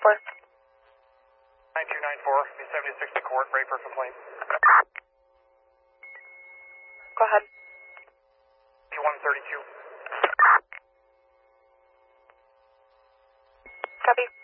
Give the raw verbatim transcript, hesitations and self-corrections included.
four. nine two nine four, B seventy-six to court, ready for complaint. Go ahead. B one thirty-two. Copy.